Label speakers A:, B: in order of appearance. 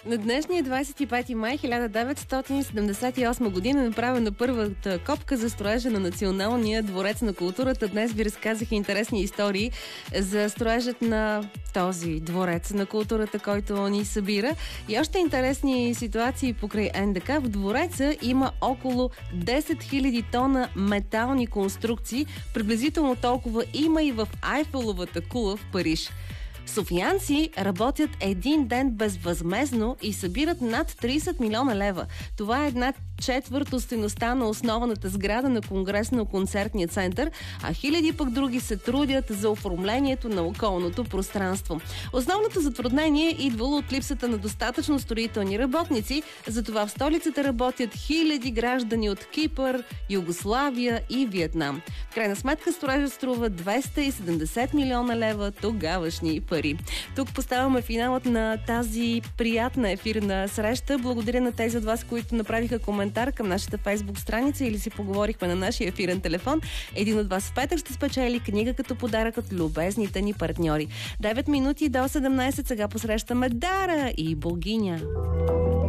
A: На днешния 25 май 1978 година е направена първата копка за строежа на Националния дворец на културата. Днес ви разказах интересни истории за строежът на този дворец на културата, който ни събира. И още интересни ситуации покрай НДК. В двореца има около 10 000 тона метални конструкции. Приблизително толкова има и в Айфеловата кула в Париж. Софиянци работят един ден безвъзмездно и събират над 30 милиона лева. Това е една четвърт от стойността на основната сграда на Конгресно-концертния център, а хиляди пък други се трудят за оформлението на околното пространство. Основното затруднение е идвало от липсата на достатъчно строителни работници, затова в столицата работят хиляди граждани от Кипър, Югославия и Виетнам. В крайна сметка строежът струва 270 милиона лева тогавашни пари. Тук поставяме финалът на тази приятна ефирна среща. Благодаря на тези от вас, които направиха коментар към нашата фейсбук страница или си поговорихме на нашия ефирен телефон. Един от вас в петък ще спечели книга като подарък от любезните ни партньори. 9 минути до 17. Сега посрещаме Дара и Богиня.